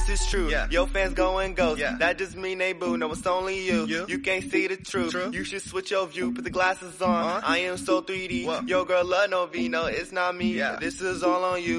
this is true. Yeah. Your fans going ghost. Yeah. That just mean they boo. No, it's only you. You can't see the truth. True. You should switch your view. Put the glasses on. I am so 3D. What? Your girl love no V. No, it's not me. Yeah. This is all on you.